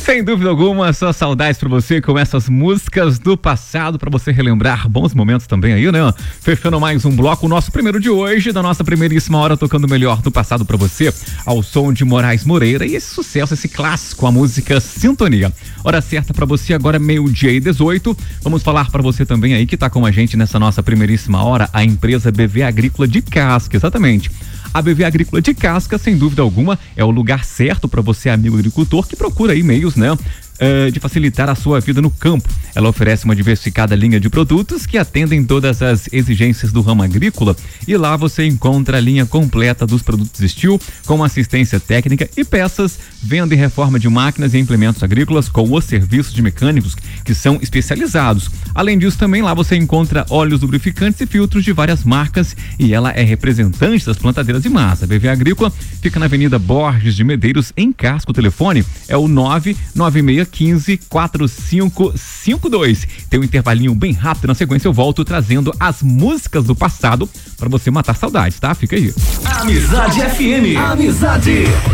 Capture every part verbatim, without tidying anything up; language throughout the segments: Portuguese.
Sem dúvida alguma, só saudades pra você com essas músicas do passado, pra você relembrar bons momentos também aí, né? Fechando mais um bloco, o nosso primeiro de hoje, da nossa primeiríssima hora, tocando o melhor do passado pra você, ao som de Moraes Moreira e esse sucesso, esse clássico, a música Sintonia. Hora certa pra você agora, meio-dia e dezoito. Vamos falar pra você também aí que tá com a gente nessa nossa primeiríssima hora, a empresa B V Agrícola de Casca, exatamente. A B V Agrícola de Casca, sem dúvida alguma, é o lugar certo para você, amigo agricultor, que procura aí meios, né? Uh, de facilitar a sua vida no campo. Ela oferece uma diversificada linha de produtos que atendem todas as exigências do ramo agrícola e lá você encontra a linha completa dos produtos Steel com assistência técnica e peças, venda e reforma de máquinas e implementos agrícolas com os serviços de mecânicos que são especializados. Além disso, também lá você encontra óleos lubrificantes e filtros de várias marcas e ela é representante das plantadeiras de massa. A B V Agrícola fica na Avenida Borges de Medeiros, em Casca. O telefone é o nove nove seis quinze, quatro cinco cinco dois. Tem um intervalinho bem rápido, na sequência eu volto trazendo as músicas do passado para você matar saudades, tá? Fica aí. Amizade F M. Amizade.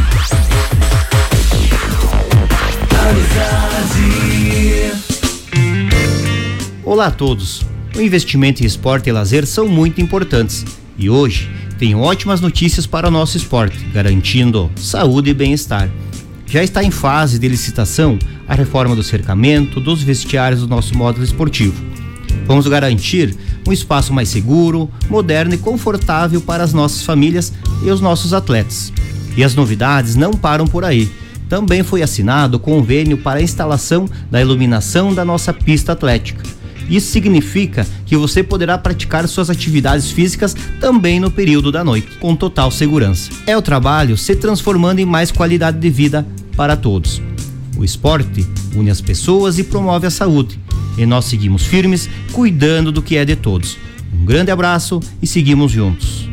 Amizade. Olá a todos. O investimento em esporte e lazer são muito importantes e hoje tenho ótimas notícias para o nosso esporte, garantindo saúde e bem-estar. Já está em fase de licitação a reforma do cercamento, dos vestiários do nosso módulo esportivo. Vamos garantir um espaço mais seguro, moderno e confortável para as nossas famílias e os nossos atletas. E as novidades não param por aí. Também foi assinado o convênio para a instalação da iluminação da nossa pista atlética. Isso significa que você poderá praticar suas atividades físicas também no período da noite, com total segurança. É o trabalho se transformando em mais qualidade de vida para todos. O esporte une as pessoas e promove a saúde. E nós seguimos firmes, cuidando do que é de todos. Um grande abraço e seguimos juntos.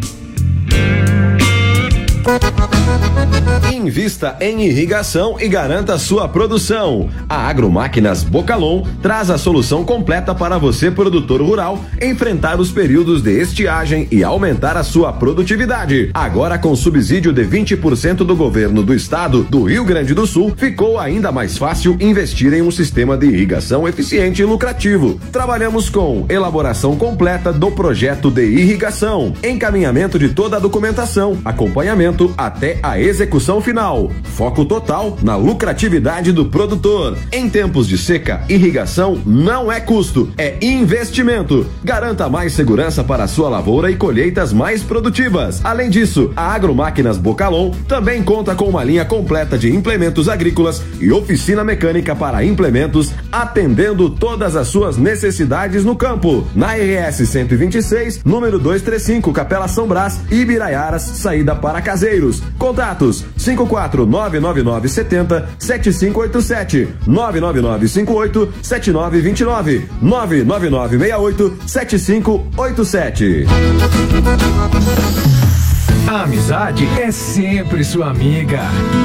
Invista em irrigação e garanta sua produção. A Agromáquinas Bocalon traz a solução completa para você, produtor rural, enfrentar os períodos de estiagem e aumentar a sua produtividade. Agora, com subsídio de vinte por cento do governo do estado do Rio Grande do Sul, ficou ainda mais fácil investir em um sistema de irrigação eficiente e lucrativo. Trabalhamos com elaboração completa do projeto de irrigação, encaminhamento de toda a documentação, acompanhamento até a execução final. Foco total na lucratividade do produtor. Em tempos de seca, irrigação não é custo, é investimento. Garanta mais segurança para a sua lavoura e colheitas mais produtivas. Além disso, a Agromáquinas Bocalon também conta com uma linha completa de implementos agrícolas e oficina mecânica para implementos, atendendo todas as suas necessidades no campo. Na R S cento e vinte e seis, número duzentos e trinta e cinco, Capela São Brás, Ibiraiaras, saída para Caseiros. Contatos cinco quatro nove nove nove sete zero sete cinco oito sete, nove nove nove cinco oito sete nove dois nove, nove nove nove seis oito sete cinco oito sete. A amizade é sempre sua amiga.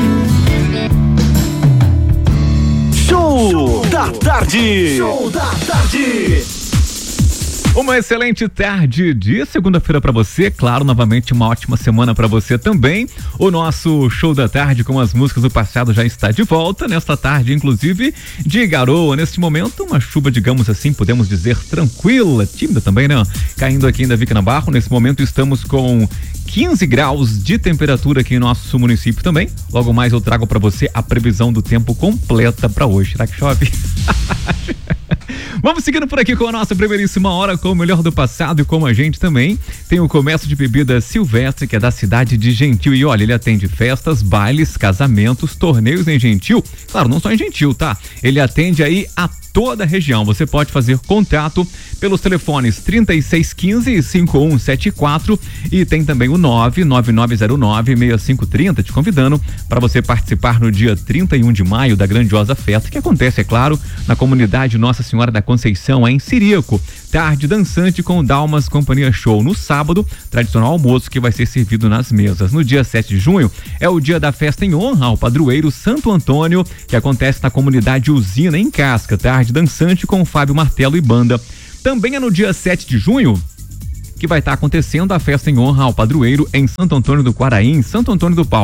Show, Show da tarde. Show da tarde. Uma excelente tarde de segunda-feira para você, claro, novamente uma ótima semana para você também. O nosso show da tarde com as músicas do passado já está de volta, nesta tarde inclusive de garoa, neste momento uma chuva, digamos assim, podemos dizer tranquila, tímida também, né? Caindo aqui em Davi Canabarro, nesse momento estamos com quinze graus de temperatura aqui em nosso município também. Logo mais eu trago para você a previsão do tempo completa para hoje. Será que chove? Vamos seguindo por aqui com a nossa primeiríssima hora com o melhor do passado e como a gente também tem o comércio de bebida Silvestre, que é da cidade de Gentil, e olha, ele atende festas, bailes, casamentos, torneios em Gentil, claro, não só em Gentil, tá? Ele atende aí a toda a região. Você pode fazer contato pelos telefones trinta e seis quinze, cinquenta e um setenta e quatro e tem também o nove nove nove zero nove seis cinco trinta, te convidando para você participar no dia trinta e um de maio da grandiosa festa que acontece, é claro, na comunidade Nossa Senhora da Conceição, em Ciríaco. Tarde dançante com Dalmas Companhia Show. No sábado, tradicional almoço que vai ser servido nas mesas. No dia sete de junho é o dia da festa em honra ao padroeiro Santo Antônio, que acontece na comunidade Usina, em Casca. Tarde dançante com Fábio Martelo e banda. Também é no dia sete de junho que vai estar acontecendo a festa em honra ao padroeiro em Santo Antônio do Quaraí, em Santo Antônio do Palma.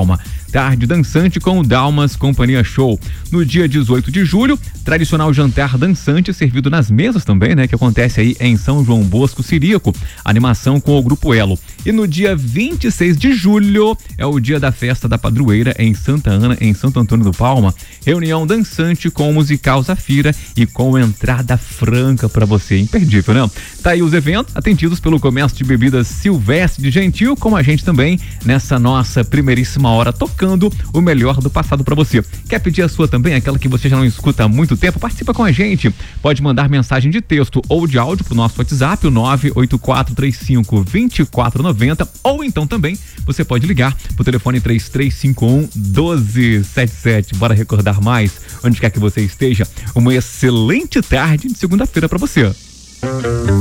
tarde dançante com o Dalmas Companhia Show. No dia dezoito de julho, tradicional jantar dançante servido nas mesas também, né? Que acontece aí em São João Bosco, Sirico, animação com o Grupo Elo. E no dia vinte e seis de julho é o dia da festa da padroeira em Santa Ana, em Santo Antônio do Palma, reunião dançante com o musical Zafira e com entrada franca para você, imperdível, né? Tá aí os eventos atendidos pelo comércio de bebidas Silvestre de Gentil, com a gente também nessa nossa primeiríssima hora, tocando o melhor do passado para você. Quer pedir a sua também, aquela que você já não escuta há muito tempo? Participa com a gente, pode mandar mensagem de texto ou de áudio pro nosso WhatsApp, o nove oito quatro três cinco, dois quatro nove zero, ou então também você pode ligar pro telefone três três cinco um, um dois sete sete. Bora recordar mais, onde quer que você esteja. Uma excelente tarde de segunda-feira para você.